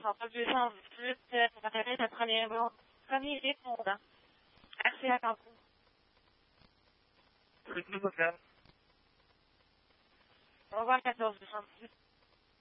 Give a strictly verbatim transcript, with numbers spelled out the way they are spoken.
quatorze deux cent dix-huit, euh, ça m'intéresse le premier, bon, premier répondant. Merci à tantôt. C'est tout, ça. Au revoir, quatorze deux cent dix-huit.